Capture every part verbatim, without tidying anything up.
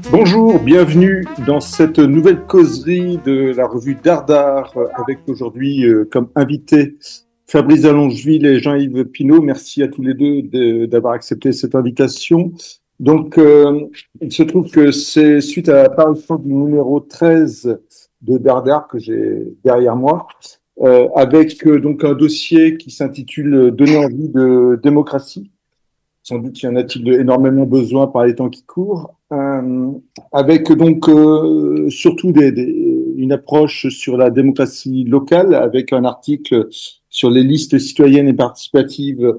Bonjour, bienvenue dans cette nouvelle causerie de la revue Dardar avec aujourd'hui euh, comme invité Fabrice Dallongeville et Jean-Yves Pinault. Merci à tous les deux de, d'avoir accepté cette invitation. Donc, euh, il se trouve que c'est suite à la parution du numéro treize de Dardar que j'ai derrière moi, euh, avec euh, donc un dossier qui s'intitule Donner envie de démocratie. Sans doute y en a-t-il énormément besoin par les temps qui courent, euh, avec donc euh, surtout des, des, une approche sur la démocratie locale, avec un article sur les listes citoyennes et participatives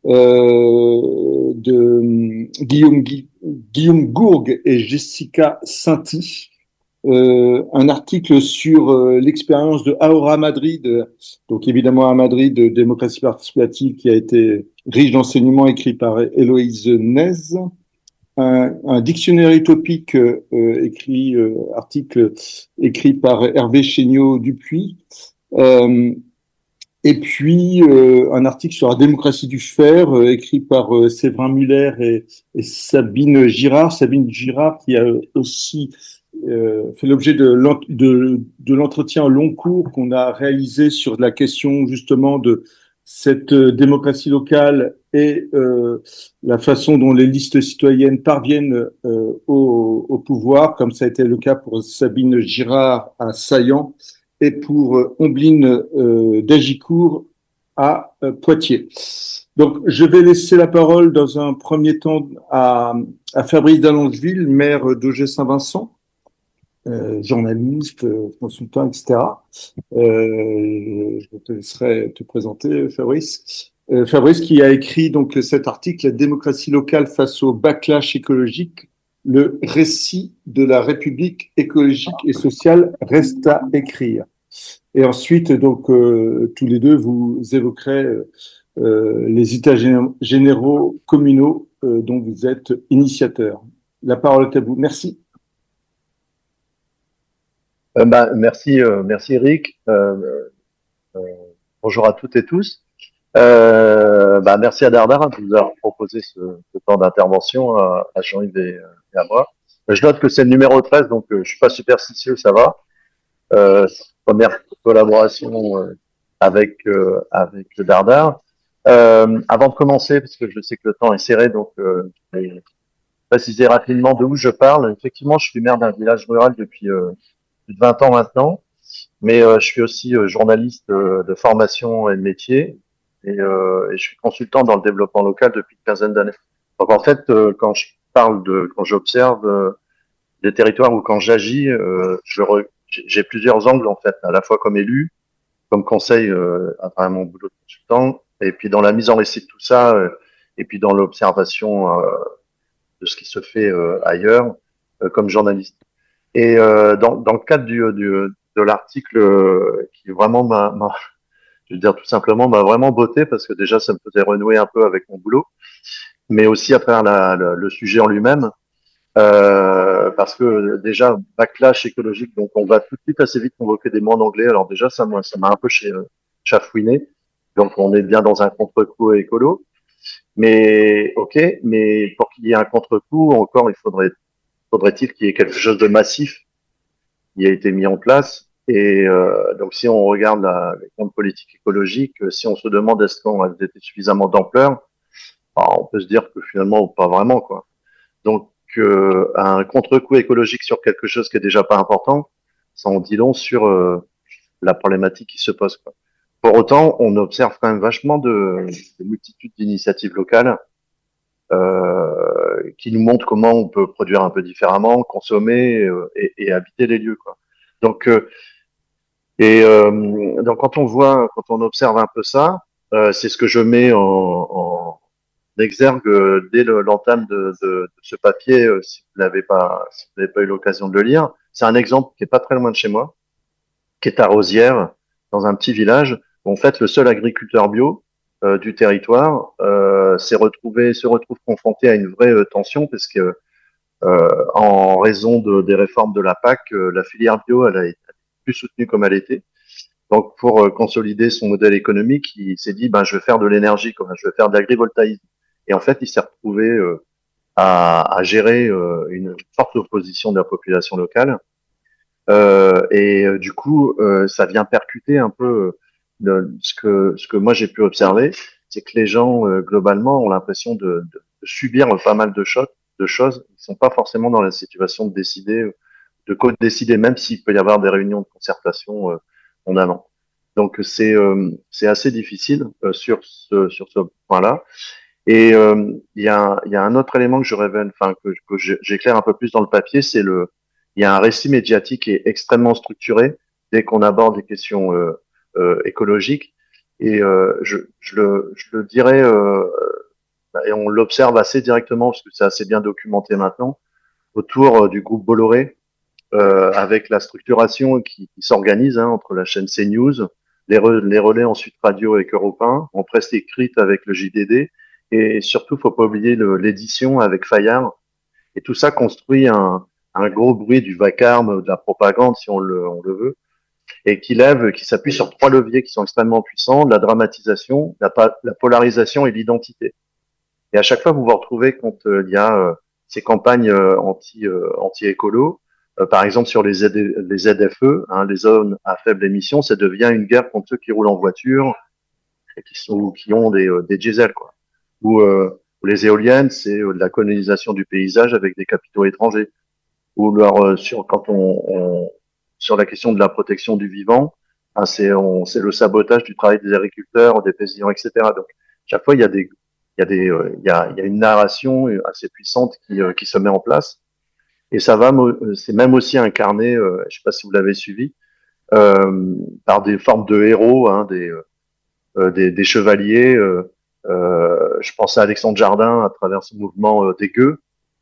euh, de Guillaume, Guillaume Gourgue et Jessica Sainty. Euh, un article sur euh, l'expérience de Ahora Madrid, donc évidemment à Madrid, de démocratie participative qui a été riche d'enseignements écrit par Héloïse Nez, un, un dictionnaire utopique euh, écrit, euh, article écrit par Hervé Chéniaud-Dupuis, euh, et puis euh, un article sur la démocratie du faire euh, écrit par euh, Séverin Muller et, et Sabine Girard. Sabine Girard qui a aussi euh, fait l'objet de, de, de l'entretien long cours qu'on a réalisé sur la question justement de cette euh, démocratie locale et euh, la façon dont les listes citoyennes parviennent euh, au, au pouvoir, comme ça a été le cas pour Sabine Girard à Saillant et pour euh, Ombline euh, d'Agicourt à euh, Poitiers. Donc, je vais laisser la parole dans un premier temps à, à Fabrice Dallongeville, maire d'Auger-Saint-Vincent, euh, journaliste, euh, consultant, et cetera. Euh, je te laisserai te présenter, Fabrice. Euh, Fabrice qui a écrit donc cet article, La démocratie locale face au backlash écologique, le récit de la République écologique et sociale reste à écrire. Et ensuite, donc, euh, tous les deux, vous évoquerez euh, les états généraux communaux euh, dont vous êtes initiateurs. La parole est à vous. Merci. Euh, bah, merci, euh, merci Eric. Euh, euh, bonjour à toutes et tous. Euh, bah, merci à Dardar hein, de nous avoir proposé ce, ce temps d'intervention à, à Jean-Yves et, et à moi. Je note que c'est le numéro treize, donc euh, je suis pas superstitieux, ça va. Euh, Première collaboration euh, avec euh, avec le Dardar. Euh, avant de commencer, parce que je sais que le temps est serré, donc euh, je vais préciser rapidement de où je parle. Effectivement, je suis maire d'un village rural depuis euh, plus de vingt ans maintenant. Mais euh, je suis aussi euh, journaliste euh, de formation et de métier et, euh, et je suis consultant dans le développement local depuis une quinzaine d'années. Donc en fait, euh, quand je parle de, quand j'observe euh, des territoires ou quand j'agis, euh, je re- j'ai plusieurs angles en fait, à la fois comme élu, comme conseil euh, à travers mon boulot de consultant, et puis dans la mise en récit de tout ça, euh, et puis dans l'observation euh, de ce qui se fait euh, ailleurs, euh, comme journaliste. Et euh, dans, dans le cadre du, du, de l'article euh, qui vraiment m'a, m'a, je veux dire tout simplement, m'a vraiment botté parce que déjà ça me faisait renouer un peu avec mon boulot, mais aussi à travers la, la, le sujet en lui-même, euh, parce que déjà backlash écologique, donc on va tout de suite assez vite convoquer des mots en anglais. Alors déjà ça m'a, ça m'a un peu chez, chafouiné, donc on est bien dans un contre-coup écolo, mais ok, mais pour qu'il y ait un contre-coup, encore il faudrait faudrait-il qu'il y ait quelque chose de massif qui a été mis en place. Et euh, donc, si on regarde la, les comptes politiques écologiques, si on se demande est-ce qu'on a été suffisamment d'ampleur, bah, on peut se dire que finalement, pas vraiment, quoi. Donc, euh, un contre-coup écologique sur quelque chose qui est déjà pas important, ça en dit long sur euh, la problématique qui se pose, quoi. Pour autant, on observe quand même vachement de, de multitudes d'initiatives locales euh, qui nous montrent comment on peut produire un peu différemment, consommer euh, et, et habiter les lieux, quoi. Donc, euh, Et euh, donc quand on voit, quand on observe un peu ça, euh, c'est ce que je mets en, en exergue dès le- l'entame de, de, de ce papier, euh, si vous n'avez pas, si vous n'avez pas eu l'occasion de le lire. C'est un exemple qui est pas très loin de chez moi, qui est à Rosières, dans un petit village, où en fait le seul agriculteur bio euh, du territoire euh, s'est retrouvé, se retrouve confronté à une vraie euh, tension, parce que euh, en raison de, des réformes de la P A C, euh, la filière bio elle a été plus soutenue comme elle était. Donc, pour euh, consolider son modèle économique, il s'est dit, ben, je vais faire de l'énergie, quoi. Je vais faire de l'agrivoltaïsme. Et en fait, il s'est retrouvé euh, à, à gérer euh, une forte opposition de la population locale. Euh, et euh, du coup, euh, ça vient percuter un peu le- ce que ce que moi j'ai pu observer, c'est que les gens euh, globalement ont l'impression de, de, de subir pas mal de chocs, de choses. Ils sont pas forcément dans la situation de décider, de co-décider, même s'il peut y avoir des réunions de concertation euh, en amont. Donc c'est euh, c'est assez difficile euh, sur ce sur ce point-là. Et euh, il y a il y a un autre élément que je révèle, enfin que, que j'éclaire un peu plus dans le papier, c'est le il y a un récit médiatique qui est extrêmement structuré dès qu'on aborde des questions euh, euh, écologiques. Et euh, je, je, le, je le dirais, euh, et on l'observe assez directement parce que c'est assez bien documenté maintenant, autour euh, du groupe Bolloré, euh, avec la structuration qui, qui s'organise hein, entre la chaîne CNews, les, re, les relais ensuite radio avec Europe un, en presse écrite avec le J D D, et surtout, faut pas oublier l'édition avec Fayard. Et tout ça construit un, un gros bruit du vacarme, de la propagande, si on le, on le veut, et qui lève, qui s'appuie sur trois leviers qui sont extrêmement puissants, la dramatisation, la, la polarisation et l'identité. Et à chaque fois, vous vous retrouvez quand euh, il y a euh, ces campagnes euh, anti, euh, anti-écolo, euh, par exemple sur les, Z, les Z F E, hein, les zones à faible émission, ça devient une guerre contre ceux qui roulent en voiture et qui, sont, qui ont des, euh, des diesels, quoi. Ou, euh, ou les éoliennes, c'est euh, de la colonisation du paysage avec des capitaux étrangers. Ou leur, euh, sur, quand on, on, sur la question de la protection du vivant, hein, c'est on, c'est le sabotage du travail des agriculteurs, des paysans, et cetera. Donc, chaque fois, il y a des, il y a des, euh, il y a, il y a une narration assez puissante qui, euh, qui se met en place. Et ça va, c'est même aussi incarné, euh, je sais pas si vous l'avez suivi, euh, par des formes de héros, hein, des, euh, des, des chevaliers. Euh, euh, je pense à Alexandre Jardin à travers ce mouvement euh, des gueux,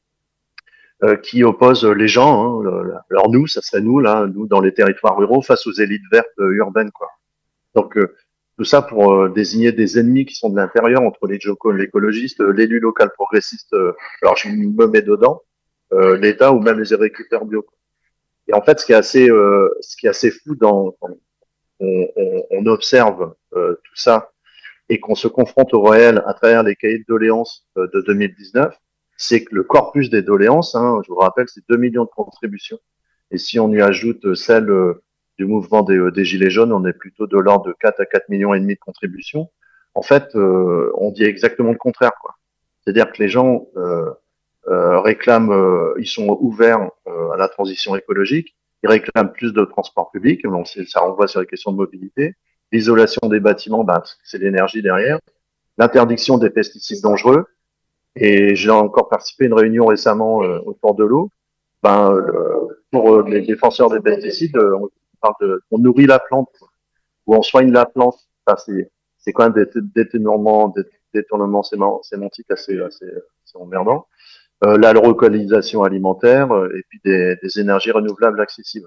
euh, qui oppose les gens. Hein, le, alors nous, ça serait nous là, nous dans les territoires ruraux face aux élites vertes euh, urbaines, quoi. Donc euh, tout ça pour euh, désigner des ennemis qui sont de l'intérieur entre les jocos, l'écologiste, euh, l'élu local progressiste. Euh, alors je me mets dedans, euh, l'État ou même les agriculteurs bio. Et en fait, ce qui est assez, euh, ce qui est assez fou dans, quand on, on, on observe euh, tout ça et qu'on se confronte au réel à travers les cahiers de doléances euh, de deux mille dix-neuf, c'est que le corpus des doléances, hein, je vous rappelle, c'est deux millions de contributions. Et si on y ajoute celle euh, du mouvement des, euh, des Gilets jaunes, on est plutôt de l'ordre de quatre à quatre millions et demi de contributions. En fait, euh, on dit exactement le contraire, quoi. C'est-à-dire que les gens euh, euh, réclament, euh, ils sont ouverts euh, à la transition écologique, ils réclament plus de transport public, donc ça renvoie sur les questions de mobilité, l'isolation des bâtiments, ben, c'est l'énergie derrière, l'interdiction des pesticides dangereux, et j'ai encore participé à une réunion récemment euh, autour de l'eau, ben, euh, pour euh, les défenseurs des pesticides, euh, on parle de, on nourrit la plante, ou on soigne la plante, enfin, c'est, c'est quand même des détournements, des détournements sémantiques assez, assez, assez emmerdants. Euh, la relocalisation alimentaire euh, et puis des, des énergies renouvelables accessibles.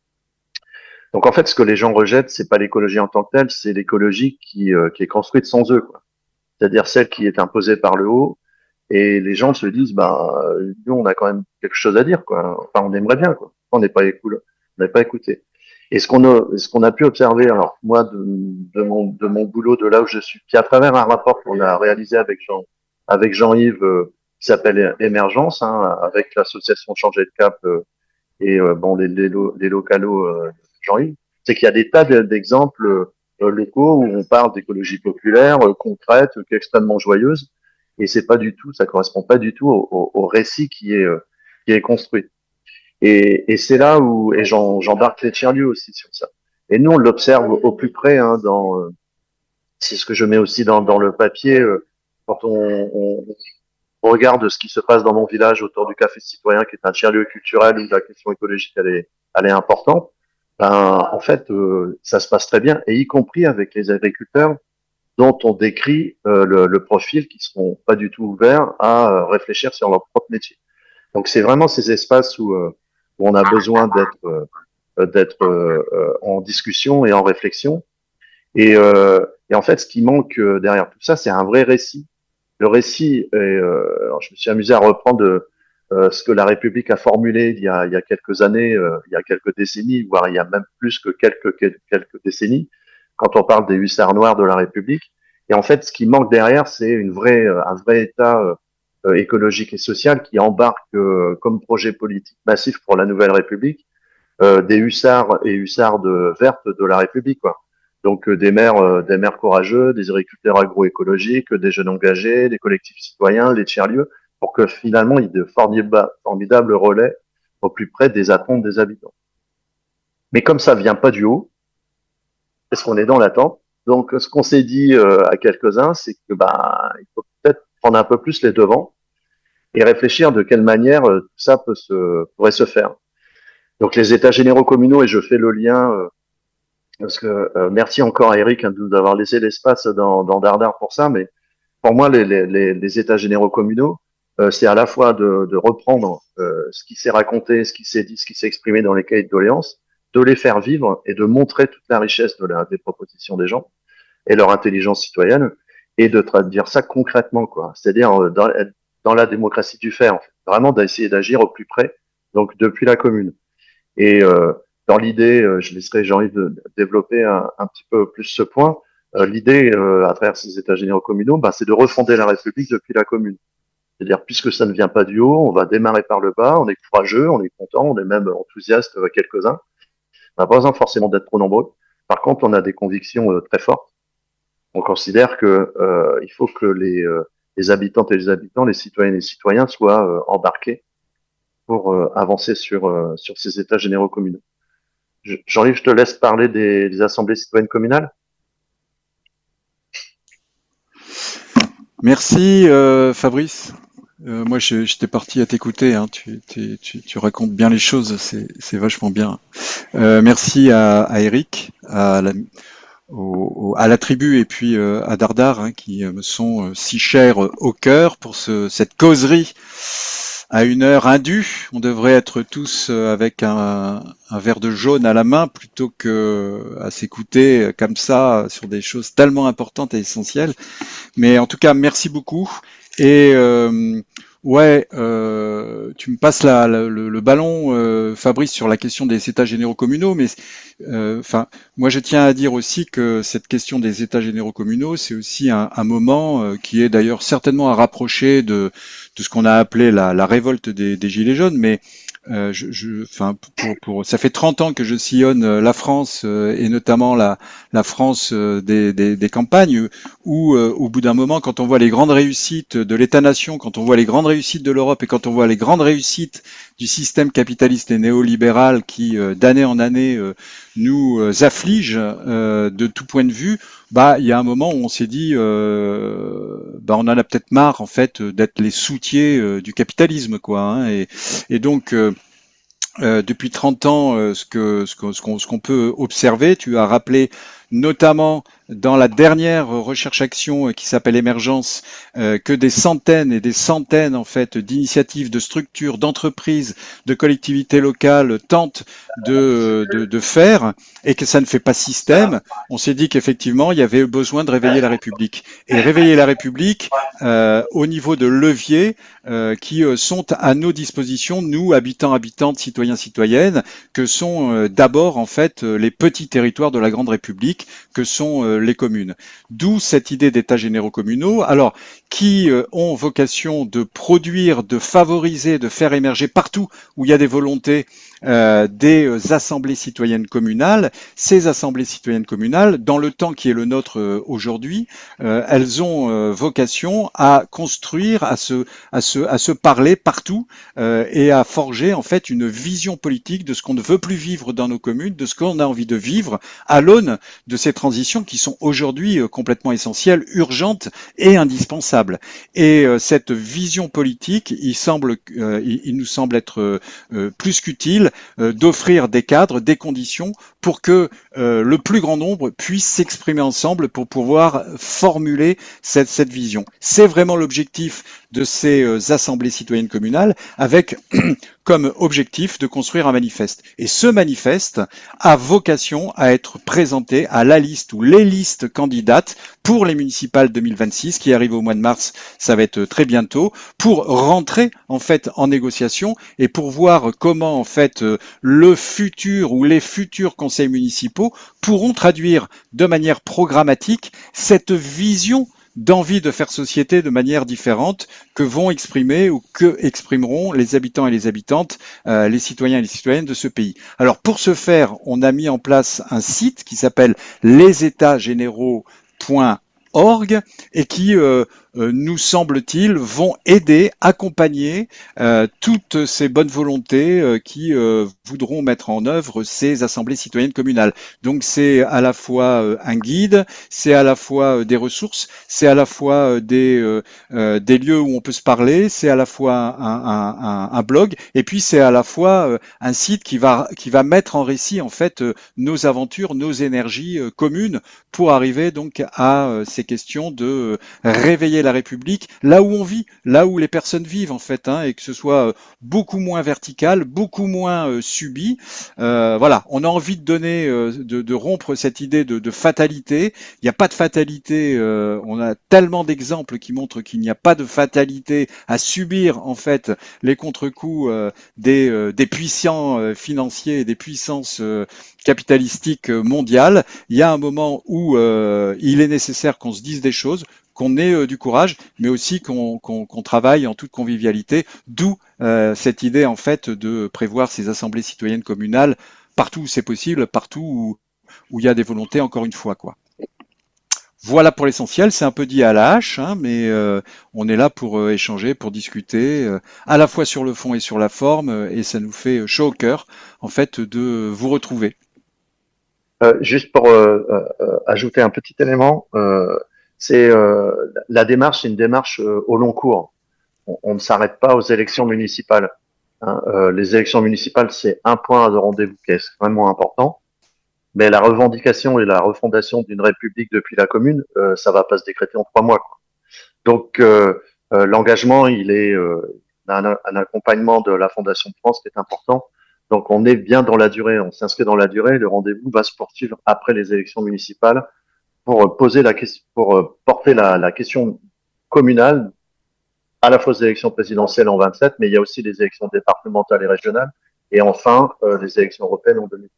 Donc en fait, ce que les gens rejettent, c'est pas l'écologie en tant que telle, c'est l'écologie qui, euh, qui est construite sans eux, quoi. C'est-à-dire celle qui est imposée par le haut. Et les gens se disent, bah, nous, on a quand même quelque chose à dire, quoi. Enfin, on aimerait bien, quoi. On n'est pas écoute, on n'est pas écouté. Et ce qu'on a, ce qu'on a pu observer, alors moi, de, de mon, de mon boulot, de là où je suis, puis à travers un rapport qu'on a réalisé avec Jean, avec Jean-Yves, euh, qui s'appelle Émergence, hein, avec l'association Changer de Cap euh, et euh, bon les, les, les localos euh, Jean-Yves, c'est qu'il y a des tas d'exemples euh, locaux où on parle d'écologie populaire, euh, concrète, qui est extrêmement joyeuse, et c'est pas du tout, ça correspond pas du tout au, au, au récit qui est euh, qui est construit. Et, et c'est là où, et j'embarque les tiers-lieux aussi sur ça. Et nous, on l'observe au plus près, hein, dans, euh, c'est ce que je mets aussi dans, dans le papier, euh, quand on, on, on regarde ce qui se passe dans mon village autour du Café Citoyen, qui est un tiers-lieu culturel où la question écologique, elle est, elle est importante. Ben, en fait, euh, ça se passe très bien, et y compris avec les agriculteurs dont on décrit euh, le, le profil, qui seront pas du tout ouverts à euh, réfléchir sur leur propre métier. Donc c'est vraiment ces espaces où, euh, où on a besoin d'être euh, d'être euh, euh, en discussion et en réflexion. Et, euh, et en fait, ce qui manque euh, derrière tout ça, c'est un vrai récit. Le récit, est, euh, alors je me suis amusé à reprendre euh, ce que la République a formulé il y a, il y a quelques années, euh, il y a quelques décennies, voire il y a même plus que quelques, quelques décennies, quand on parle des hussards noirs de la République. Et en fait, ce qui manque derrière, c'est une vraie, un vrai état euh, écologique et social qui embarque euh, comme projet politique massif pour la Nouvelle République euh, des hussards et hussardes vertes de la République, quoi. Donc euh, des maires, euh, des maires courageux, des agriculteurs agroécologiques, des jeunes engagés, des collectifs citoyens, les tiers-lieux, pour que finalement il y ait de formidables, formidables relais au plus près des attentes des habitants. Mais comme ça vient pas du haut, parce qu'on est dans l'attente, donc ce qu'on s'est dit euh, à quelques-uns, c'est que bah il faut peut-être prendre un peu plus les devants et réfléchir de quelle manière euh, tout ça peut se, pourrait se faire. Donc les états généraux communaux, et je fais le lien euh, parce que euh, merci encore à Eric hein, de nous avoir laissé l'espace dans, dans Dardar pour ça, mais pour moi les, les, les, les états généraux communaux, euh, c'est à la fois de, de reprendre euh, ce qui s'est raconté, ce qui s'est dit, ce qui s'est exprimé dans les cahiers de doléances, de les faire vivre et de montrer toute la richesse de la, des propositions des gens et leur intelligence citoyenne et de traduire ça concrètement, quoi. C'est-à-dire euh, dans, dans la démocratie du fait, en fait, vraiment d'essayer d'agir au plus près, donc depuis la commune. Et euh, dans l'idée, euh, je laisserai Jean-Yves de, de développer un, un petit peu plus ce point. Euh, l'idée, euh, à travers ces états généraux communaux, bah, c'est de refonder la République depuis la commune. C'est-à-dire, puisque ça ne vient pas du haut, on va démarrer par le bas, on est courageux, on est content, on est même enthousiaste, euh, quelques-uns. On n'a pas besoin forcément d'être trop nombreux. Par contre, on a des convictions euh, très fortes. On considère que euh, il faut que les, euh, les habitantes et les habitants, les citoyennes et les citoyens soient euh, embarqués pour euh, avancer sur, euh, sur ces états généraux communaux. Jean-Yves, je te laisse parler des, des assemblées citoyennes communales. Merci euh, Fabrice. Euh, moi, j'étais parti à t'écouter. Hein. Tu, tu, tu racontes bien les choses, c'est vachement bien. Euh, merci à, à Eric, à la, au, à la tribu et puis euh, à Dardar, hein, qui me sont euh, si chers au cœur pour ce, cette causerie à une heure indue. On devrait être tous avec un, un verre de jaune à la main plutôt que à s'écouter comme ça sur des choses tellement importantes et essentielles. Mais en tout cas, merci beaucoup. Et euh, ouais, euh, tu me passes la, la, le, le ballon, euh, Fabrice, sur la question des états généraux communaux. Mais enfin, euh, moi, je tiens à dire aussi que cette question des états généraux communaux, c'est aussi un, un moment euh, qui est d'ailleurs certainement à rapprocher de, de ce qu'on a appelé la, la révolte des, des Gilets jaunes. Mais Euh, je, je, enfin, pour, pour, ça fait trente ans que je sillonne la France euh, et notamment la, la France euh, des, des, des campagnes où, euh, au bout d'un moment, quand on voit les grandes réussites de l'État-nation, quand on voit les grandes réussites de l'Europe et quand on voit les grandes réussites du système capitaliste et néolibéral qui, euh, d'année en année, euh, nous euh, afflige euh, de tout point de vue, bah, il y a un moment où on s'est dit, euh, bah, on en a peut-être marre en fait d'être les soutiers euh, du capitalisme, quoi. Hein, et, et donc euh, Euh, depuis trente ans, euh, ce que ce qu'on ce qu'on ce qu'on peut observer, tu as rappelé notamment dans la dernière recherche-action euh, qui s'appelle Émergence, euh, que des centaines et des centaines en fait d'initiatives, de structures, d'entreprises, de collectivités locales tentent de, de de faire et que ça ne fait pas système. On s'est dit qu'effectivement il y avait besoin de réveiller la République et réveiller la République euh, au niveau de leviers euh, qui euh, sont à nos dispositions, nous habitants, habitantes, citoyens, citoyennes, que sont euh, d'abord en fait euh, les petits territoires de la grande République, que sont euh, les communes. D'où cette idée d'états généraux communaux, alors qui euh, ont vocation de produire, de favoriser, de faire émerger partout où il y a des volontés euh, des euh, assemblées citoyennes communales. Ces assemblées citoyennes communales, dans le temps qui est le nôtre euh, aujourd'hui, euh, elles ont euh, vocation à construire, à se, à se, à se parler partout euh, et à forger en fait une vision politique de ce qu'on ne veut plus vivre dans nos communes, de ce qu'on a envie de vivre à l'aune de ces transitions qui sont aujourd'hui euh, complètement essentielles, urgentes et indispensables. Et euh, cette vision politique, il semble, euh, il, il nous semble être euh, plus qu'utile euh, d'offrir des cadres, des conditions pour que euh, le plus grand nombre puisse s'exprimer ensemble pour pouvoir formuler cette, cette vision. C'est vraiment l'objectif de ces euh, assemblées citoyennes communales avec comme objectif de construire un manifeste. Et ce manifeste a vocation à être présenté à la liste ou les listes candidates pour les municipales deux mille vingt-six qui arrivent au mois de mars, ça va être très bientôt, pour rentrer en fait en négociation et pour voir comment en fait le futur ou les futurs conseils municipaux pourront traduire de manière programmatique cette vision d'envie de faire société de manière différente que vont exprimer ou que exprimeront les habitants et les habitantes, euh, les citoyens et les citoyennes de ce pays. Alors pour ce faire, on a mis en place un site qui s'appelle les états généraux point org et qui, euh, euh, nous semble-t-il, vont aider, accompagner euh, toutes ces bonnes volontés euh, qui euh, voudront mettre en œuvre ces assemblées citoyennes communales. Donc c'est à la fois euh, un guide, c'est à la fois euh, des ressources, c'est à la fois euh, des, euh, euh, des lieux où on peut se parler, c'est à la fois un, un, un, un blog, et puis c'est à la fois euh, un site qui va, qui va mettre en récit en fait euh, nos aventures, nos énergies euh, communes pour arriver donc à euh, ces questions de euh, réveiller la République là où on vit, là où les personnes vivent en fait, hein, et que ce soit euh, beaucoup moins vertical, beaucoup moins euh, subi. Euh, voilà, on a envie de donner, euh, de, de rompre cette idée de, de fatalité. Il n'y a pas de fatalité. Euh, on a tellement d'exemples qui montrent qu'il n'y a pas de fatalité à subir en fait les contre-coups euh, des, euh, des puissants euh, financiers et des puissances euh, capitalistiques euh, mondiales. Il y a un moment où euh, il est nécessaire qu'on se dise des choses, qu'on ait euh, du courage, mais aussi qu'on qu'on, qu'on travaille en toute convivialité, d'où euh, cette idée en fait de prévoir ces assemblées citoyennes communales partout où c'est possible, partout où, où il y a des volontés, encore une fois, quoi. Voilà pour l'essentiel, c'est un peu dit à la hache, hein, mais euh, on est là pour euh, échanger, pour discuter, euh, à la fois sur le fond et sur la forme, euh, et ça nous fait chaud au cœur, en fait, de vous retrouver. Euh, juste pour euh, euh, ajouter un petit élément, euh, c'est euh, la démarche, c'est une démarche euh, au long cours. On, on ne s'arrête pas aux élections municipales. Hein. Euh, les élections municipales, c'est un point de rendez-vous qui est extrêmement important. Mais la revendication et la refondation d'une république depuis la commune, euh, ça va pas se décréter en trois mois, quoi. Donc euh, euh, l'engagement, il est euh, un, un accompagnement de la Fondation de France qui est important. Donc on est bien dans la durée, on s'inscrit dans la durée. Le rendez-vous va se poursuivre après les élections municipales pour poser la question, pour porter la, la question communale à la fois les élections présidentielles en vingt-sept, mais il y a aussi les élections départementales et régionales, et enfin euh, les élections européennes en deux mille.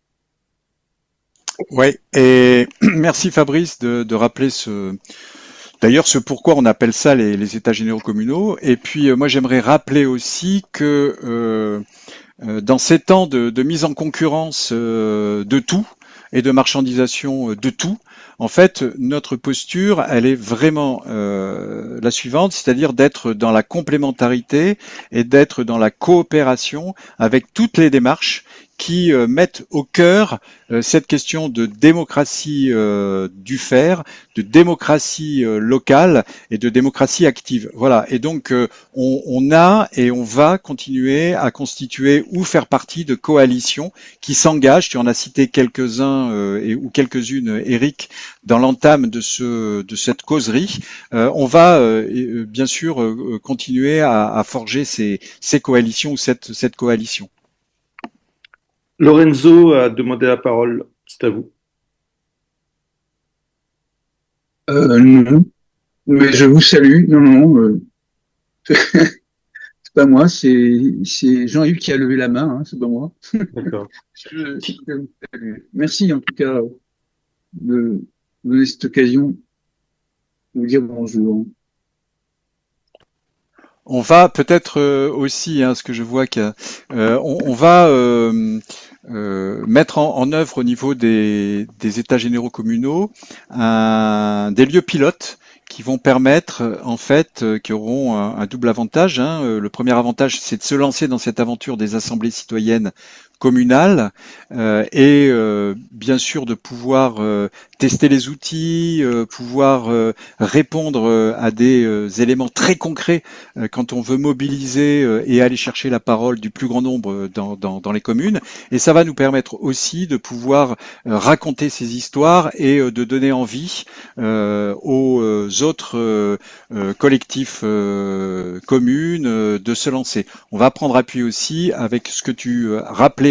Ouais, et merci Fabrice de, de rappeler ce, d'ailleurs, ce pourquoi on appelle ça les, les états généraux communaux. Et puis, euh, moi, j'aimerais rappeler aussi que euh, euh, dans ces temps de, de mise en concurrence euh, de tout et de marchandisation euh, de tout, en fait, notre posture, elle est vraiment euh, la suivante, c'est-à-dire d'être dans la complémentarité et d'être dans la coopération avec toutes les démarches qui euh, mettent au cœur euh, cette question de démocratie euh, du faire, de démocratie euh, locale et de démocratie active. Voilà. Et donc, euh, on, on a et on va continuer à constituer ou faire partie de coalitions qui s'engagent. Tu en as cité quelques-uns euh, et, ou quelques-unes, Eric, dans l'entame de, ce, de cette causerie. Euh, on va euh, bien sûr euh, continuer à, à forger ces, ces coalitions ou cette, cette coalition. Lorenzo a demandé la parole. C'est à vous. Euh, non, mais je vous salue. Non, non, euh, c'est pas moi, c'est c'est Jean-Yves qui a levé la main, hein, c'est pas moi. D'accord. Je, je vous salue. Merci en tout cas de me donner cette occasion de vous dire bonjour. On va peut-être euh, aussi, hein, ce que je vois que euh, on, on va euh, euh, mettre en, en œuvre au niveau des, des états généraux communaux un, des lieux pilotes qui vont permettre, en fait, euh, qui auront un, un double avantage, hein. Euh, Le premier avantage, c'est de se lancer dans cette aventure des assemblées citoyennes communales euh, et euh, bien sûr de pouvoir euh, tester les outils, euh, pouvoir euh, répondre euh, à des euh, éléments très concrets euh, quand on veut mobiliser euh, et aller chercher la parole du plus grand nombre dans, dans, dans les communes. Et ça va nous permettre aussi de pouvoir euh, raconter ces histoires et euh, de donner envie euh, aux euh, autres euh, euh, collectifs euh, communes euh, de se lancer. On va prendre appui aussi avec ce que tu euh, rappelais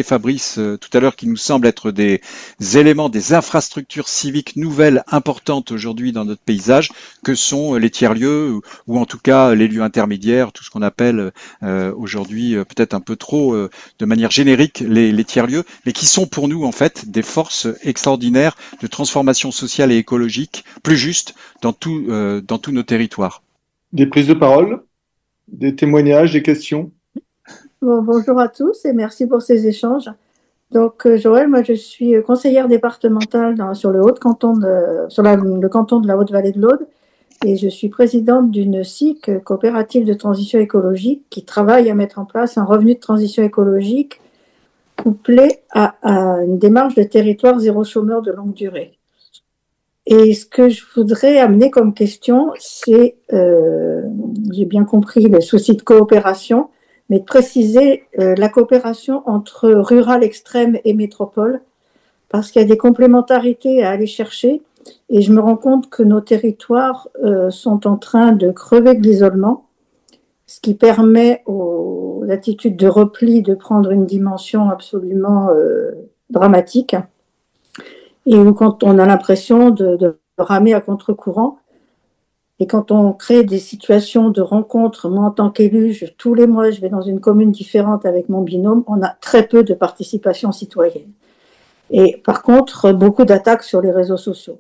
évoqué, Fabrice, euh, tout à l'heure, qui nous semblent être des éléments, des infrastructures civiques nouvelles importantes aujourd'hui dans notre paysage, que sont les tiers-lieux, ou, ou en tout cas les lieux intermédiaires, tout ce qu'on appelle euh, aujourd'hui euh, peut-être un peu trop euh, de manière générique les, les tiers-lieux, mais qui sont pour nous en fait des forces extraordinaires de transformation sociale et écologique plus justes dans, tout, euh, dans tous nos territoires. Des prises de parole, des témoignages, des questions? Bon, bonjour à tous et merci pour ces échanges. Donc, euh, Joël, moi je suis conseillère départementale dans, sur, le, Haut canton de, sur la, le canton de la Haute-Vallée de l'Aude et je suis présidente d'une S I C, coopérative de transition écologique, qui travaille à mettre en place un revenu de transition écologique couplé à, à une démarche de territoire zéro chômeur de longue durée. Et ce que je voudrais amener comme question, c'est, euh, j'ai bien compris le souci de coopération, mais de préciser euh, la coopération entre rural extrême et métropole, parce qu'il y a des complémentarités à aller chercher, et je me rends compte que nos territoires euh, sont en train de crever de l'isolement, ce qui permet aux attitudes de repli de prendre une dimension absolument euh, dramatique, et où quand on a l'impression de, de ramer à contre-courant. Et quand on crée des situations de rencontres, moi en tant qu'élu, je, tous les mois je vais dans une commune différente avec mon binôme, on a très peu de participation citoyenne. Et par contre, beaucoup d'attaques sur les réseaux sociaux.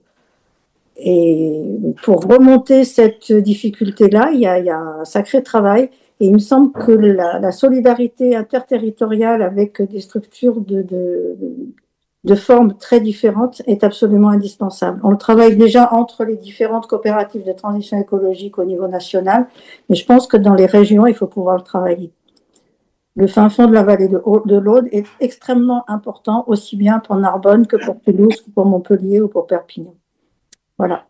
Et pour remonter cette difficulté-là, il y a, il y a un sacré travail. Et il me semble que la, la solidarité interterritoriale avec des structures de, de, de formes très différentes est absolument indispensable. On travaille déjà entre les différentes coopératives de transition écologique au niveau national, mais je pense que dans les régions, il faut pouvoir le travailler. Le fin fond de la vallée de l'Aude est extrêmement important, aussi bien pour Narbonne que pour Toulouse, que pour Montpellier ou pour Perpignan. Voilà.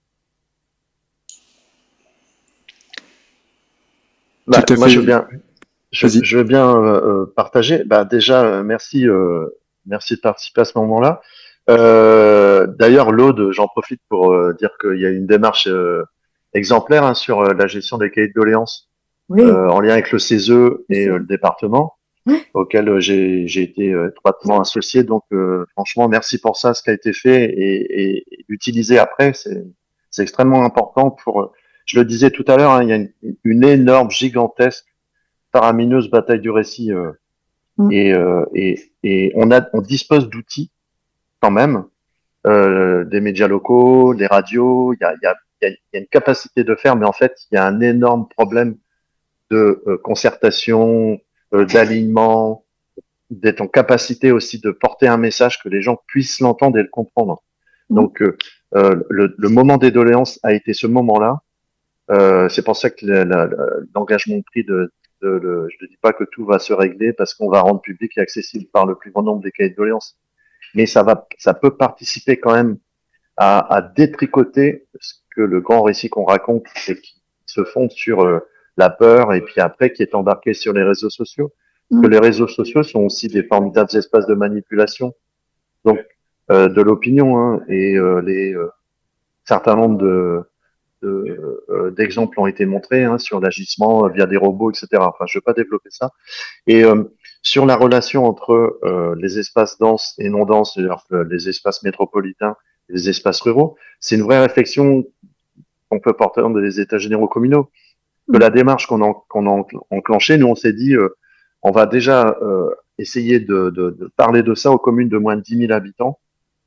Bah, moi, je veux bien, je, je veux bien euh, partager. Bah, déjà, euh, merci, euh, merci de participer à ce moment-là. Euh, D'ailleurs, l'Aude, j'en profite pour euh, dire qu'il y a une démarche euh, exemplaire hein, sur euh, la gestion des cahiers de doléances oui. euh, en lien avec le C E S E et euh, le département, oui. auquel euh, j'ai été euh, étroitement associé. Donc, euh, franchement, merci pour ça, ce qui a été fait et, et, et utilisé après, c'est extrêmement important pour. Je le disais tout à l'heure, hein, il y a une, une énorme, gigantesque, faramineuse bataille du récit euh, mm. et, euh, et, et on a, on dispose d'outils quand même, euh, des médias locaux, des radios. Il y a, il y a, il y a une capacité de faire, mais en fait, il y a un énorme problème de euh, concertation, euh, d'alignement, d'être en capacité aussi de porter un message que les gens puissent l'entendre et le comprendre. Mm. Donc, euh, euh, le, le moment des doléances a été ce moment-là. Euh, c'est pour ça que l'engagement pris de, de, de, je ne dis pas que tout va se régler parce qu'on va rendre public et accessible par le plus grand nombre des cahiers de doléances, mais ça va, ça peut participer quand même à, à détricoter ce que le grand récit qu'on raconte et qui se fonde sur euh, la peur et puis après qui est embarqué sur les réseaux sociaux. Parce que les réseaux sociaux sont aussi des formidables espaces de manipulation, donc euh, de l'opinion hein, et euh, les euh, certains nombres de d'exemples de, euh, ont été montrés hein, sur l'agissement via des robots, et cetera. Enfin, je ne vais pas développer ça. Et euh, sur la relation entre euh, les espaces denses et non denses, c'est-à-dire les espaces métropolitains et les espaces ruraux, c'est une vraie réflexion qu'on peut porter dans des états généraux communaux. Que la démarche qu'on a, qu'on a enclenchée, nous on s'est dit, euh, on va déjà euh, essayer de, de, de parler de ça aux communes de moins de dix mille habitants.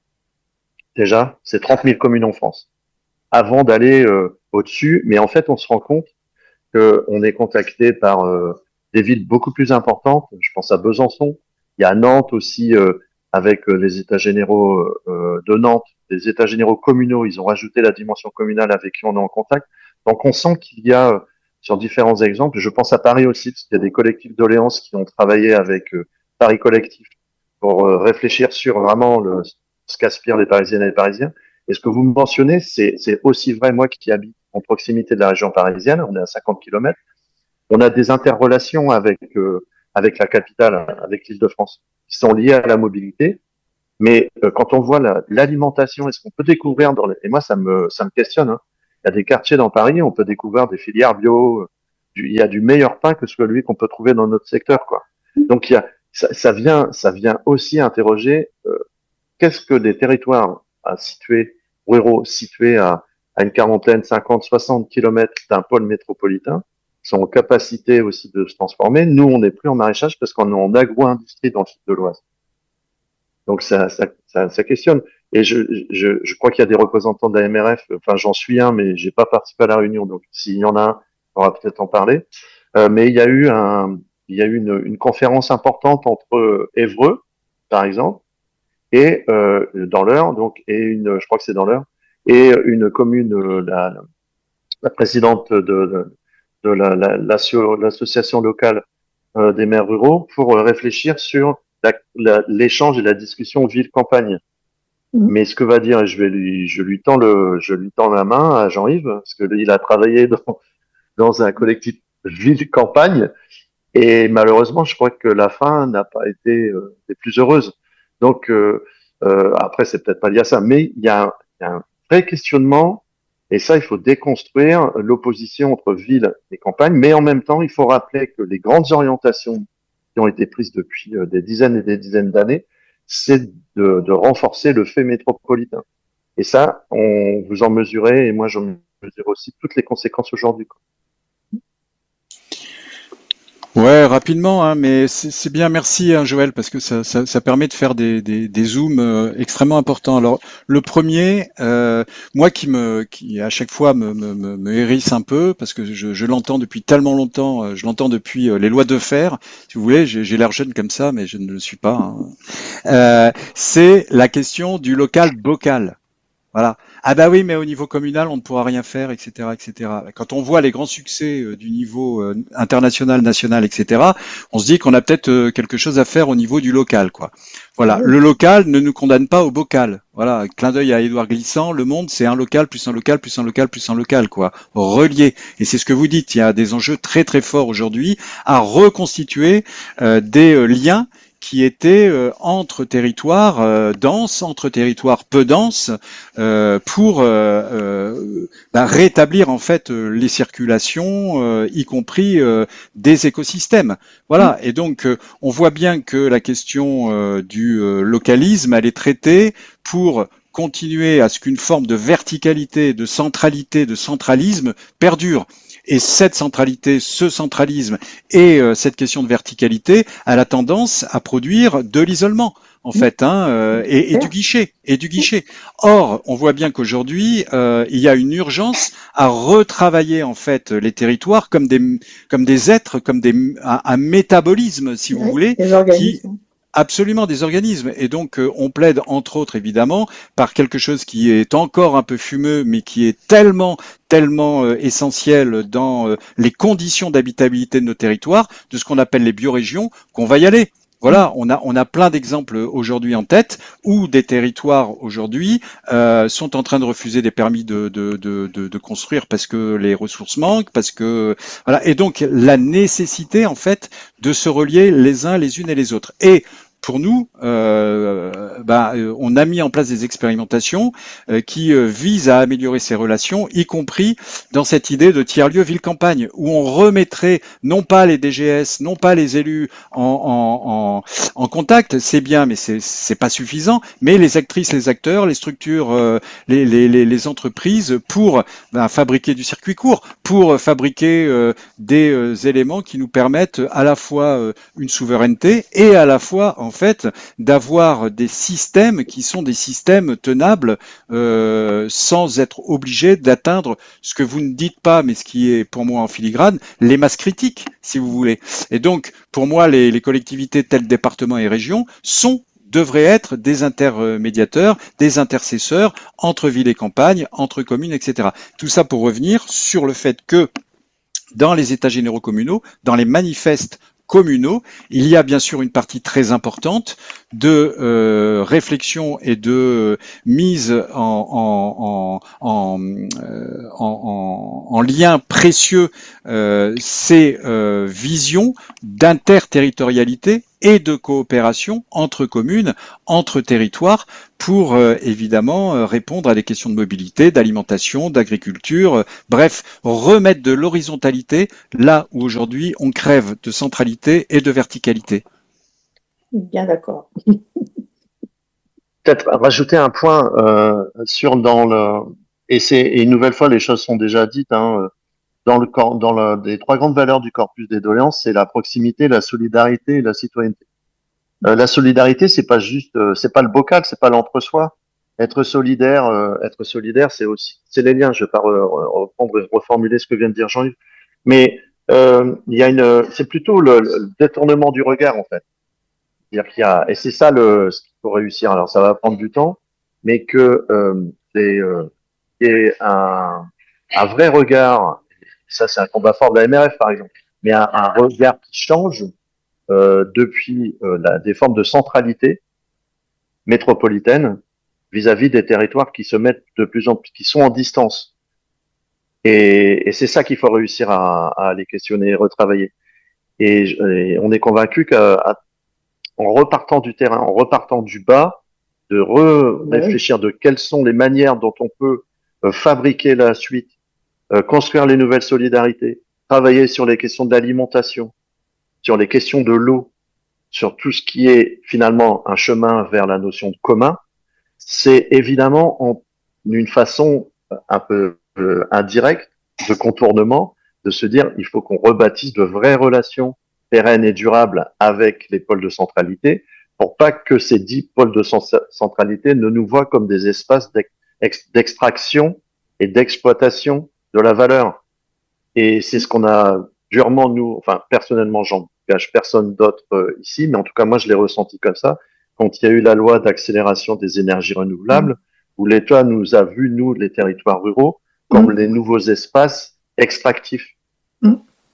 Déjà, c'est trente mille communes en France. Avant d'aller euh, au-dessus, mais en fait, on se rend compte qu'on est contacté par euh, des villes beaucoup plus importantes. Je pense à Besançon. Il y a Nantes aussi, euh, avec euh, les états généraux euh, de Nantes, les états généraux communaux. Ils ont rajouté la dimension communale avec qui on est en contact. Donc, on sent qu'il y a, euh, sur différents exemples, je pense à Paris aussi, parce qu'il y a des collectifs doléances qui ont travaillé avec euh, Paris Collectif pour euh, réfléchir sur vraiment le, ce qu'aspirent les Parisiennes et les Parisiens. Et ce que vous me mentionnez, c'est aussi vrai, moi qui habite en proximité de la région parisienne, on est à cinquante kilomètres, on a des interrelations avec, euh, avec la capitale, avec l'Île-de-France, qui sont liées à la mobilité. Mais euh, quand on voit l'alimentation la, et ce qu'on peut découvrir, dans les, et moi ça me, ça me questionne, hein. Il y a des quartiers dans Paris, on peut découvrir des filières bio, du, il y a du meilleur pain que celui qu'on peut trouver dans notre secteur, quoi. Donc il y a, ça, ça vient, ça vient aussi interroger euh, qu'est-ce que des territoires à situés, ruraux situés à, à une quarantaine, cinquante, soixante kilomètres d'un pôle métropolitain sont en capacité aussi de se transformer. Nous, on n'est plus en maraîchage parce qu'on est en agro-industrie dans le sud de l'Oise. Donc ça, ça, ça, ça questionne. Et je, je, je crois qu'il y a des représentants de la M R F. Enfin, j'en suis un, mais j'ai pas participé à la réunion. Donc s'il y en a un, on va peut-être en parler. Euh, mais il y a eu un, il y a eu une, une conférence importante entre Évreux, par exemple, et euh, dans l'Eure, donc et une, je crois que c'est dans l'Eure, et une commune, la, la présidente de, de, de la, la, l'association locale euh, des maires ruraux, pour réfléchir sur la, la, l'échange et la discussion ville-campagne. Mmh. Mais ce que va dire, je vais lui, je lui tends le, je lui tends la main à Jean-Yves, parce que lui, il a travaillé dans, dans un collectif ville-campagne, et malheureusement, je crois que la fin n'a pas été euh, des plus heureuses. Donc, euh, euh, après, c'est peut-être pas lié à ça, mais il y a, il y a un vrai questionnement, et ça, il faut déconstruire l'opposition entre ville et campagne, mais en même temps, il faut rappeler que les grandes orientations qui ont été prises depuis euh, des dizaines et des dizaines d'années, c'est de, de renforcer le fait métropolitain. Et ça, on vous en mesurez, et moi, j'en mesure aussi toutes les conséquences aujourd'hui, quoi. Ouais, rapidement, hein, mais c'est bien, merci hein, Joël, parce que ça, ça, ça permet de faire des, des, des zooms euh, extrêmement importants. Alors, le premier, euh, moi qui me, qui à chaque fois me, me, me hérisse un peu, parce que je, je l'entends depuis tellement longtemps, euh, je l'entends depuis euh, les lois de fer, si vous voulez, j'ai l'air jeune comme ça, mais je ne le suis pas. Hein. Euh, c'est la question du local-bocal. Voilà. Ah bah oui, mais au niveau communal, on ne pourra rien faire, et cetera, et cetera. Quand on voit les grands succès euh, du niveau euh, international, national, et cetera, on se dit qu'on a peut-être euh, quelque chose à faire au niveau du local, quoi. Voilà. Le local ne nous condamne pas au bocal. Voilà. Clin d'œil à Édouard Glissant. Le monde, c'est un local plus un local plus un local plus un local, quoi. Relié. Et c'est ce que vous dites. Il y a des enjeux très très forts aujourd'hui à reconstituer euh, des euh, liens qui étaient euh, entre territoires euh, denses, entre territoires peu denses, euh, pour euh, euh, bah, rétablir en fait euh, les circulations, euh, y compris euh, des écosystèmes. Voilà. Et donc euh, on voit bien que la question euh, du euh, localisme, elle est traitée pour continuer à ce qu'une forme de verticalité, de centralité, de centralisme perdure. Et cette centralité, ce centralisme et euh, cette question de verticalité, elle a tendance à produire de l'isolement, en fait, hein, euh, et, et du guichet, et du guichet. Or, on voit bien qu'aujourd'hui, euh, il y a une urgence à retravailler en fait les territoires comme des comme des êtres, comme des un, un métabolisme, si vous oui, voulez, des organismes. qui Absolument, des organismes. Et donc, euh, on plaide, entre autres, évidemment, par quelque chose qui est encore un peu fumeux, mais qui est tellement, tellement euh, essentiel dans euh, les conditions d'habitabilité de nos territoires, de ce qu'on appelle les biorégions, qu'on va y aller. Voilà, on a on a plein d'exemples aujourd'hui en tête où des territoires aujourd'hui euh, sont en train de refuser des permis de, de de de de construire parce que les ressources manquent, parce que voilà, et donc la nécessité en fait de se relier les uns les unes et les autres. Et pour nous, euh, bah, on a mis en place des expérimentations euh, qui euh, visent à améliorer ces relations, y compris dans cette idée de tiers-lieu ville-campagne, où on remettrait non pas les D G S, non pas les élus en, en, en, en contact, c'est bien, mais c'est c'est pas suffisant, mais les actrices, les acteurs, les structures, euh, les, les, les, les entreprises pour bah, fabriquer du circuit court, pour fabriquer euh, des euh, éléments qui nous permettent à la fois euh, une souveraineté et à la fois en fait d'avoir des systèmes qui sont des systèmes tenables euh, sans être obligés d'atteindre ce que vous ne dites pas, mais ce qui est pour moi en filigrane, les masses critiques, si vous voulez. Et donc, pour moi, les, les collectivités telles départements et régions sont devraient être des intermédiateurs, des intercesseurs entre villes et campagnes, entre communes, et cetera. Tout ça pour revenir sur le fait que dans les états généraux communaux, dans les manifestes communaux, il y a bien sûr une partie très importante de euh, réflexion et de mise en, en, en, euh, en, en, en lien précieux euh, ces euh, visions d'interterritorialité et de coopération entre communes, entre territoires, pour euh, évidemment euh, répondre à des questions de mobilité, d'alimentation, d'agriculture, euh, bref, remettre de l'horizontalité là où aujourd'hui on crève de centralité et de verticalité. Bien d'accord. Peut-être rajouter un point euh, sur dans le et c'est et une nouvelle fois les choses sont déjà dites hein, dans le cor- dans le, les trois grandes valeurs du corpus des doléances, c'est la proximité, la solidarité et la citoyenneté. Euh, la solidarité, c'est pas juste, euh, c'est pas le bocal, c'est pas l'entre-soi. Être solidaire, euh, être solidaire, c'est aussi, c'est les liens. Je vais pas re- reprendre et reformuler ce que vient de dire Jean-Yves, mais euh, il y a une, c'est plutôt le, le détournement du regard en fait. C'est-à-dire qu'il y a, et c'est ça le, ce qu'il faut réussir. Alors ça va prendre du temps, mais que euh, c'est euh, qu'il y ait un, un vrai regard. Ça, c'est un combat fort de la M R F par exemple, mais un, un regard qui change euh, depuis euh, la, des formes de centralité métropolitaine vis-à-vis des territoires qui se mettent de plus en plus, qui sont en distance. Et, et c'est ça qu'il faut réussir à, à les questionner et retravailler. Et, et on est convaincu qu'en repartant du terrain, en repartant du bas, de réfléchir de quelles sont les manières dont on peut euh, fabriquer la suite, euh, construire les nouvelles solidarités, travailler sur les questions d'alimentation, sur les questions de l'eau, sur tout ce qui est finalement un chemin vers la notion de commun, c'est évidemment en une façon un peu euh, indirecte de contournement de se dire il faut qu'on rebâtisse de vraies relations pérennes et durables avec les pôles de centralité pour pas que ces dix pôles de centralité ne nous voient comme des espaces d'extraction et d'exploitation de la valeur. Et c'est ce qu'on a durement, nous, enfin personnellement, j'en gage personne d'autre euh, ici, mais en tout cas, moi, je l'ai ressenti comme ça, quand il y a eu la loi d'accélération des énergies renouvelables, où l'État nous a vu, nous, les territoires ruraux, comme mmh. les nouveaux espaces extractifs. Mmh.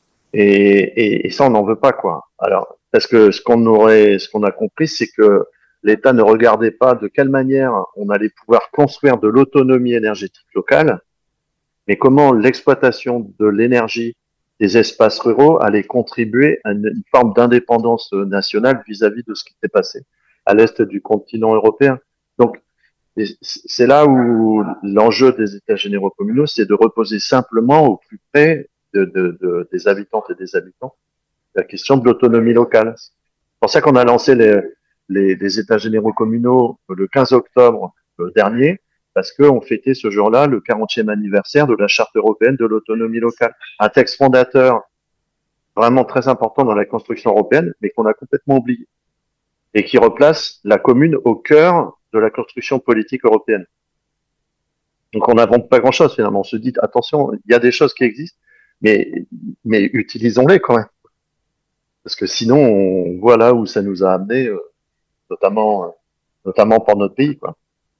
Et, et, et ça, on n'en veut pas, quoi. Alors, parce que ce qu'on aurait, ce qu'on a compris, c'est que l'État ne regardait pas de quelle manière on allait pouvoir construire de l'autonomie énergétique locale, mais comment l'exploitation de l'énergie des espaces ruraux allait contribuer à une, une forme d'indépendance nationale vis-à-vis de ce qui s'est passé à l'est du continent européen. Donc, c'est là où l'enjeu des États généraux communaux, c'est de reposer simplement au plus près de, de, de, des habitantes et des habitants la question de l'autonomie locale. C'est pour ça qu'on a lancé les, les, les États généraux communaux le quinze octobre dernier, parce qu'on fêtait ce jour-là le quarantième anniversaire de la Charte européenne de l'autonomie locale. Un texte fondateur vraiment très important dans la construction européenne, mais qu'on a complètement oublié. Et qui replace la commune au cœur de la construction politique européenne. Donc on n'invente pas grand-chose finalement. On se dit, attention, il y a des choses qui existent, mais, mais utilisons-les quand même. Parce que sinon, on voit là où ça nous a amené, notamment, notamment pour notre pays, quoi.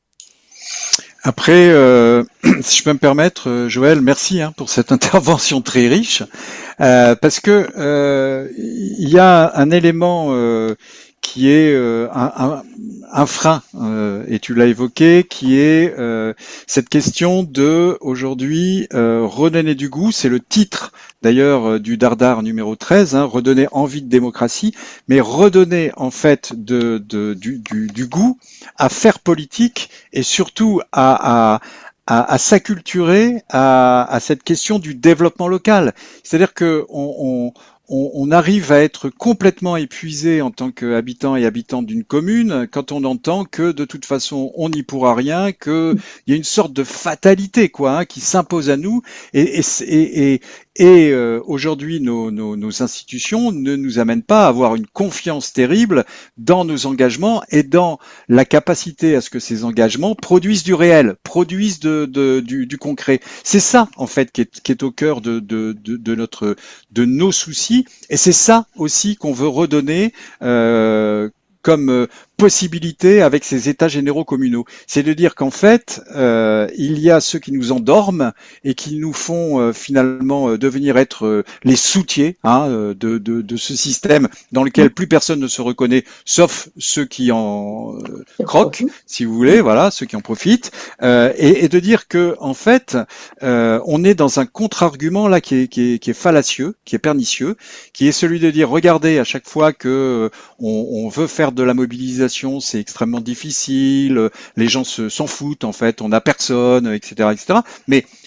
Après, euh, si je peux me permettre, Joël, merci hein, pour cette intervention très riche, euh, parce que euh, il y a un élément euh, qui est euh, un, un, un frein, euh, et tu l'as évoqué, qui est euh, cette question de aujourd'hui euh, redonner du goût. C'est le titre d'ailleurs du Dardar numéro treize, hein, redonner envie de démocratie, mais redonner en fait de, de, du, du, du goût à faire politique et surtout à, à À, à s'acculturer à, à cette question du développement local. C'est-à-dire que on, on, on, on arrive à être complètement épuisé en tant qu'habitant et habitant d'une commune quand on entend que de toute façon on n'y pourra rien, qu'il y a une sorte de fatalité quoi hein, qui s'impose à nous et, et, et, et et euh, aujourd'hui, nos, nos, nos institutions ne nous amènent pas à avoir une confiance terrible dans nos engagements et dans la capacité à ce que ces engagements produisent du réel, produisent de, de, du, du concret. C'est ça, en fait, qui est, qui est au cœur de, de, de, de, notre, de nos soucis. Et c'est ça aussi qu'on veut redonner euh, comme euh, possibilité avec ces états généraux communaux. C'est de dire qu'en fait, euh, il y a ceux qui nous endorment et qui nous font euh, finalement euh, devenir être euh, les soutiers hein, de, de, de ce système dans lequel plus personne ne se reconnaît, sauf ceux qui en euh, croquent, si vous voulez, voilà, ceux qui en profitent, euh, et, et de dire que en fait, euh, on est dans un contre-argument là qui est, qui, est, qui est fallacieux, qui est pernicieux, qui est celui de dire regardez, à chaque fois que on, on veut faire de la mobilisation, c'est extrêmement difficile, les gens se, s'en foutent en fait, on n'a personne, et cetera, et cetera. Mais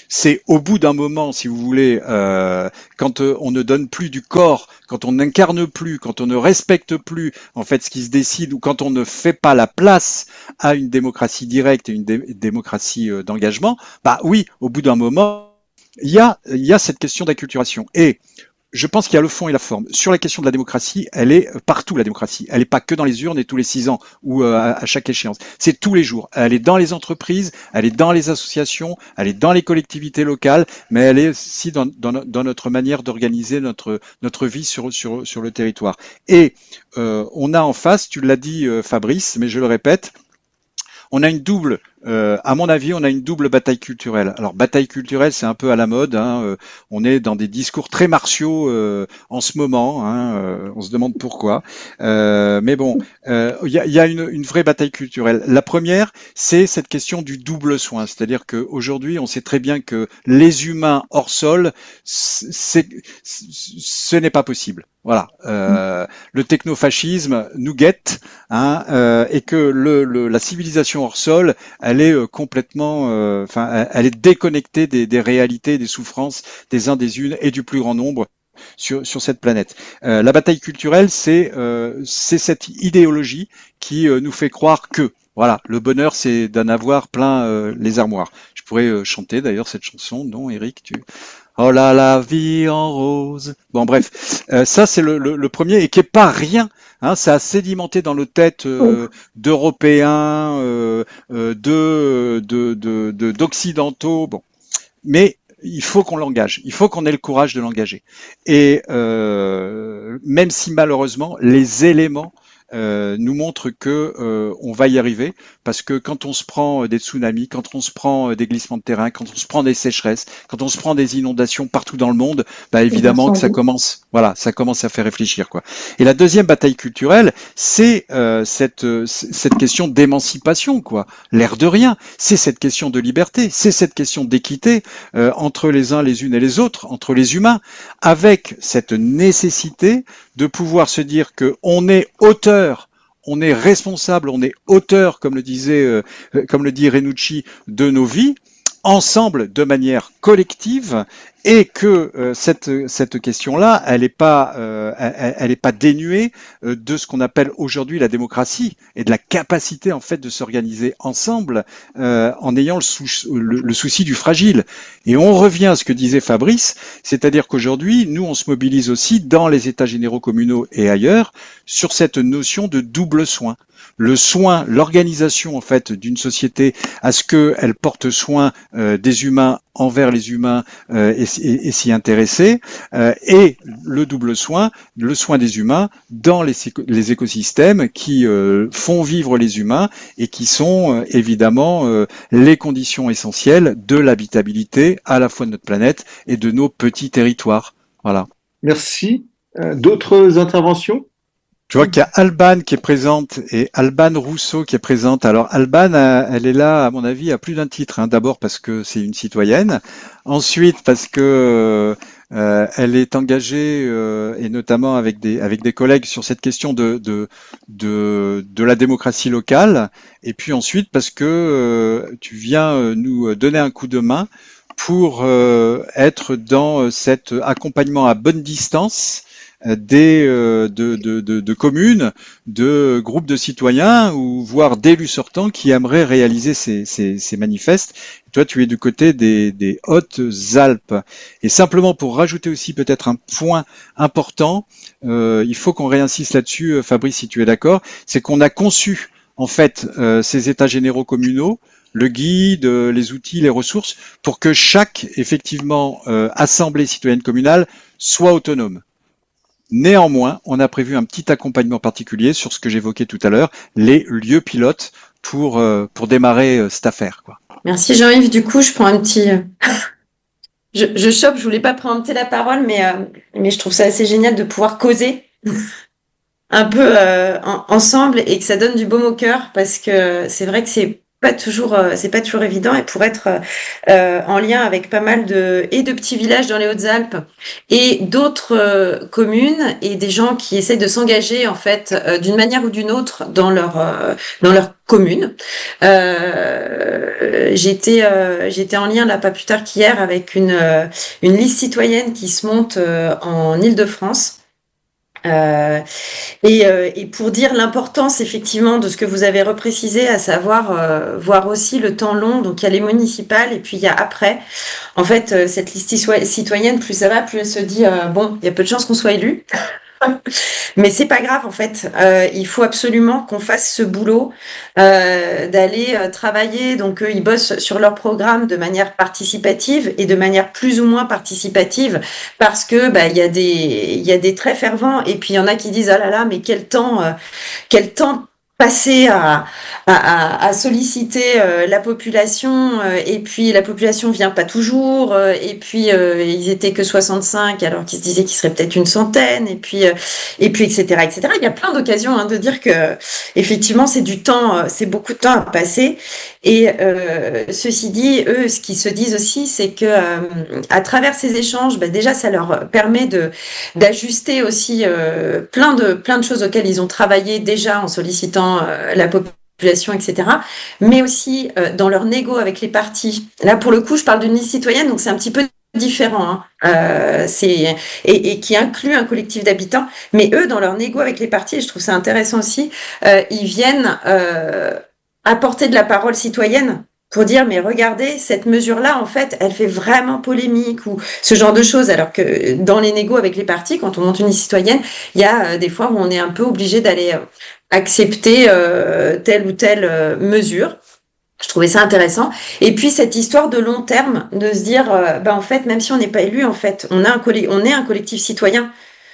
C'est au bout d'un moment, si vous voulez, euh, quand euh, on ne donne plus du corps, quand on n'incarne plus, quand on ne respecte plus en fait ce qui se décide, ou quand on ne fait pas la place à une démocratie directe et une dé- démocratie euh, d'engagement, bah oui, au bout d'un moment, il y a, il y a cette question d'acculturation. Et je pense qu'il y a le fond et la forme. Sur la question de la démocratie, elle est partout, la démocratie. Elle n'est pas que dans les urnes et tous les six ans ou euh, à chaque échéance. C'est tous les jours. Elle est dans les entreprises, elle est dans les associations, elle est dans les collectivités locales, mais elle est aussi dans, dans, dans notre manière d'organiser notre, notre vie sur, sur, sur le territoire. Et euh, on a en face, tu l'as dit euh, Fabrice, mais je le répète, on a une double, euh, à mon avis, on a une double bataille culturelle. Alors, bataille culturelle, c'est un peu à la mode. Hein, euh, on est dans des discours très martiaux euh, en ce moment. Hein, euh, on se demande pourquoi. Euh, mais bon, euh, il y a, y a une, une vraie bataille culturelle. La première, c'est cette question du double soin. C'est-à-dire qu'aujourd'hui, on sait très bien que les humains hors sol, c'est, ce n'est pas possible. Voilà, euh, le technofascisme nous guette, hein, euh, et que le, le, la civilisation hors sol, elle est euh, complètement, enfin, euh, elle est déconnectée des, des réalités, des souffrances des uns, des unes et du plus grand nombre sur, sur cette planète. Euh, la bataille culturelle, c'est euh, c'est cette idéologie qui euh, nous fait croire que, voilà, le bonheur, c'est d'en avoir plein euh, les armoires. Je pourrais euh, chanter d'ailleurs cette chanson, non, Eric, tu... Oh là, la vie en rose. Bon, bref, euh, ça c'est le, le, le premier et qui est pas rien. Hein, ça a sédimenté dans nos têtes euh, d'Européens, euh, euh, de, de, de, de, d'Occidentaux. Bon, mais il faut qu'on l'engage. Il faut qu'on ait le courage de l'engager. Et euh, même si malheureusement les éléments Euh, nous montre que euh, on va y arriver, parce que quand on se prend des tsunamis, quand on se prend des glissements de terrain, quand on se prend des sécheresses, quand on se prend des inondations partout dans le monde, bah évidemment que ça commence, voilà, ça commence à faire réfléchir, quoi. Et la deuxième bataille culturelle, c'est euh, cette cette question d'émancipation, quoi. L'air de rien, c'est cette question de liberté, c'est cette question d'équité euh, entre les uns, les unes et les autres, entre les humains, avec cette nécessité de pouvoir se dire que on est auteur, on est responsable, on est auteur, comme le disait, euh, comme le dit Renucci, de nos vies, ensemble, de manière collective, et que euh, cette cette question-là, elle n'est pas euh, elle, elle est pas dénuée euh, de ce qu'on appelle aujourd'hui la démocratie et de la capacité en fait de s'organiser ensemble euh, en ayant le, sou le, le souci du fragile. Et on revient à ce que disait Fabrice, c'est-à-dire qu'aujourd'hui, nous on se mobilise aussi dans les États généraux communaux et ailleurs sur cette notion de double soin. Le soin, l'organisation en fait d'une société à ce qu'elle porte soin euh, des humains envers les humains euh, et, et, et s'y intéresser, euh, et le double soin, le soin des humains dans les, les écosystèmes qui euh, font vivre les humains et qui sont euh, évidemment euh, les conditions essentielles de l'habitabilité à la fois de notre planète et de nos petits territoires. Voilà. Merci. Euh, d'autres interventions? Je vois qu'il y a Alban qui est présente et Alban Rousseau qui est présente. Alors Alban, elle est là, à mon avis, à plus d'un titre. Hein. D'abord parce que c'est une citoyenne. Ensuite parce que euh, elle est engagée euh, et notamment avec des avec des collègues sur cette question de de de, de la démocratie locale. Et puis ensuite parce que euh, tu viens nous donner un coup de main pour euh, être dans cet accompagnement à bonne distance des euh, de, de, de, de communes, de groupes de citoyens ou voire d'élus sortants qui aimeraient réaliser ces, ces, ces manifestes. Toi, tu es du côté des, des Hautes-Alpes. Et simplement pour rajouter aussi peut-être un point important, euh, il faut qu'on réinsiste là-dessus, Fabrice, si tu es d'accord, c'est qu'on a conçu en fait euh, ces états généraux communaux, le guide, les outils, les ressources, pour que chaque effectivement euh, assemblée citoyenne communale soit autonome. Néanmoins, on a prévu un petit accompagnement particulier sur ce que j'évoquais tout à l'heure, les lieux pilotes pour euh, pour démarrer euh, cette affaire, quoi. Merci Jean-Yves. Du coup, je prends un petit. je, je chope. Je voulais pas préempter la parole, mais euh, mais je trouve ça assez génial de pouvoir causer un peu euh, en, ensemble et que ça donne du baume au cœur parce que c'est vrai que c'est pas toujours, euh, c'est pas toujours évident, et pour être euh, en lien avec pas mal de et de petits villages dans les Hautes-Alpes et d'autres euh, communes et des gens qui essaient de s'engager en fait euh, d'une manière ou d'une autre dans leur euh, dans leur commune. Euh, j'étais euh, j'étais en lien là pas plus tard qu'hier avec une euh, une liste citoyenne qui se monte euh, en Île-de-France. Euh, et, euh, et pour dire l'importance effectivement de ce que vous avez reprécisé, à savoir euh, voir aussi le temps long, donc il y a les municipales et puis il y a après. En fait, euh, cette liste citoyenne, plus ça va, plus elle se dit, euh, bon, il y a peu de chances qu'on soit élu. Mais c'est pas grave en fait. Euh, il faut absolument qu'on fasse ce boulot euh, d'aller euh, travailler. Donc eux, ils bossent sur leur programme de manière participative et de manière plus ou moins participative parce que bah il y a des il y a des très fervents et puis il y en a qui disent ah là là mais quel temps euh, quel temps passer à, à, à solliciter euh, la population euh, et puis la population vient pas toujours euh, et puis euh, ils étaient que soixante-cinq alors qu'ils se disaient qu'ils seraient peut-être une centaine et puis euh, et puis etc etc il y a plein d'occasions hein, de dire que effectivement c'est du temps euh, c'est beaucoup de temps à passer et euh, ceci dit eux ce qu'ils se disent aussi c'est que euh, à travers ces échanges bah, déjà ça leur permet de d'ajuster aussi euh, plein de plein de choses auxquelles ils ont travaillé déjà en sollicitant euh, la population, et cetera. Mais aussi euh, dans leur négo avec les partis. Là, pour le coup, je parle d'une liste citoyenne, donc c'est un petit peu différent, hein. euh, c'est et, et qui inclut un collectif d'habitants. Mais eux, dans leur négo avec les partis, et je trouve ça intéressant aussi, euh, ils viennent euh, apporter de la parole citoyenne pour dire mais regardez cette mesure-là en fait elle fait vraiment polémique ou ce genre de choses alors que dans les négos avec les partis quand on monte une liste citoyenne il y a euh, des fois où on est un peu obligé d'aller euh, accepter euh, telle ou telle euh, mesure. Je trouvais ça intéressant. Et puis cette histoire de long terme, de se dire, euh, ben en fait, même si on n'est pas élu, en fait, on a un coll- on est un collectif citoyen.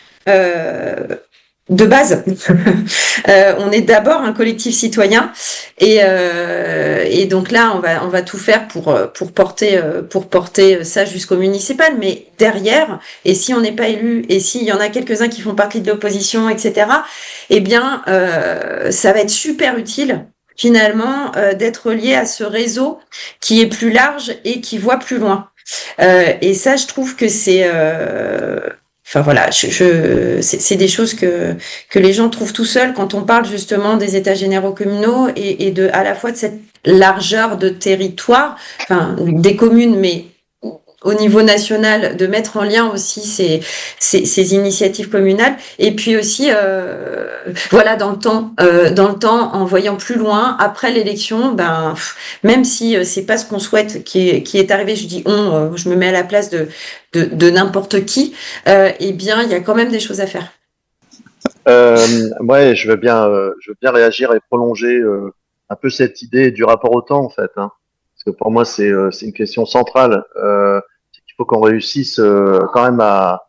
Euh, de base, euh, on est d'abord un collectif citoyen et, euh, et donc là on va on va tout faire pour pour porter pour porter ça jusqu'au municipal. Mais derrière, et si on n'est pas élu et s'il y en a quelques-uns qui font partie de l'opposition, et cetera. Eh bien, euh, ça va être super utile finalement euh, d'être lié à ce réseau qui est plus large et qui voit plus loin. Euh, et ça, je trouve que c'est euh, Enfin voilà, je, je, c'est, c'est des choses que que les gens trouvent tout seuls quand on parle justement des états généraux communaux et, et de à la fois de cette largeur de territoire, enfin des communes, mais au niveau national, de mettre en lien aussi ces, ces, ces initiatives communales, et puis aussi, euh, voilà, dans le temps, euh, dans le temps, en voyant plus loin, après l'élection, ben, même si euh, c'est pas ce qu'on souhaite qui est, qui est arrivé, je dis on, euh, je me mets à la place de, de, de n'importe qui, euh, eh bien, il y a quand même des choses à faire. Euh, ouais, je veux bien, euh, je veux bien réagir et prolonger euh, un peu cette idée du rapport au temps, en fait, hein, parce que pour moi, c'est euh, c'est une question centrale. Euh, il faut qu'on réussisse euh, quand même à,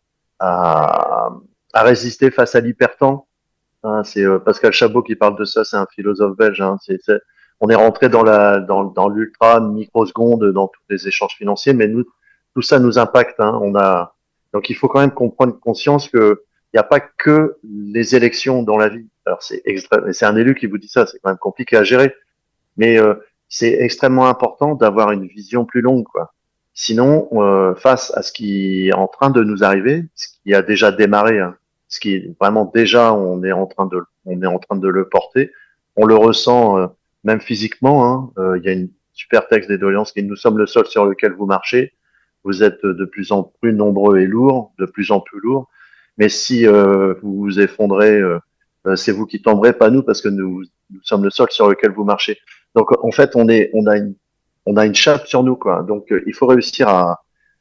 à, à résister face à l'hypertemps. Hein, c'est euh, Pascal Chabot qui parle de ça, c'est un philosophe belge. Hein, c'est, c'est, on est rentré dans la dans, dans l'ultra microseconde dans tous les échanges financiers, mais nous tout ça nous impacte. Hein, on a donc il faut quand même qu'on prenne conscience que il n'y a pas que les élections dans la vie. Alors c'est extrême, c'est un élu qui vous dit ça, c'est quand même compliqué à gérer, mais euh, c'est extrêmement important d'avoir une vision plus longue, quoi. Sinon, euh, face à ce qui est en train de nous arriver, ce qui a déjà démarré, hein, ce qui est vraiment déjà, on est en train de, on est en train de le porter, on le ressent euh, même physiquement. Hein, euh, il y a une super texte des doléances qui nous sommes le sol sur lequel vous marchez. Vous êtes de plus en plus nombreux et lourds, de plus en plus lourds. Mais si euh, vous vous effondrez, euh, c'est vous qui tomberez, pas nous, parce que nous, nous sommes le sol sur lequel vous marchez. Donc en fait, on est, on a une, on a une chape sur nous, quoi. Donc euh, il faut réussir à,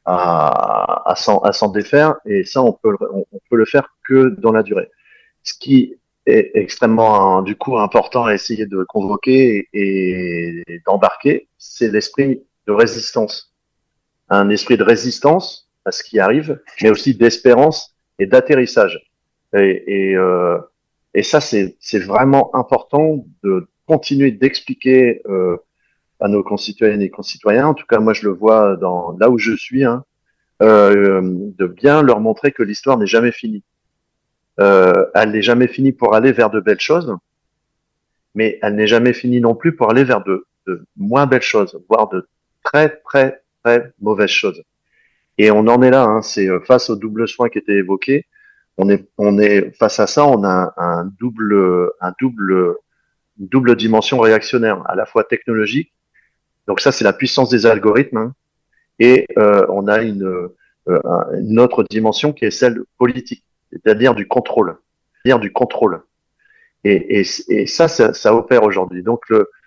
à, à s'en, à s'en défaire, et ça, on peut, on, on peut le faire que dans la durée. Ce qui est extrêmement, du coup, important à essayer de convoquer et, et d'embarquer, c'est l'esprit de résistance. Un esprit de résistance à ce qui arrive, mais aussi d'espérance et d'atterrissage. Et, et, euh, et ça, c'est, c'est vraiment important de continuer d'expliquer euh, à nos concitoyennes et concitoyens, en tout cas moi je le vois dans là où je suis, hein, euh, de bien leur montrer que l'histoire n'est jamais finie. Euh, elle n'est jamais finie pour aller vers de belles choses, mais elle n'est jamais finie non plus pour aller vers de de moins belles choses, voire de très très très mauvaises choses. Et on en est là, hein, c'est face au double soin qui était évoqué, on est on est face à ça, on a un, un double un double une double dimension réactionnaire, à la fois technologique. Donc ça, c'est la puissance des algorithmes, hein, et euh, on a une, euh, une autre dimension qui est celle politique, c'est-à-dire du contrôle, c'est-à-dire du contrôle. Et, et, et ça, ça, ça opère aujourd'hui. Donc le,